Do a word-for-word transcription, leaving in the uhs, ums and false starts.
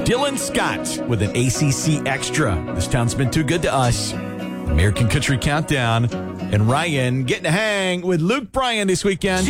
Dylan Scott with an A C C Extra. This town's been too good to us. American Country Countdown. And Ryan getting to hang with Luke Bryan this weekend.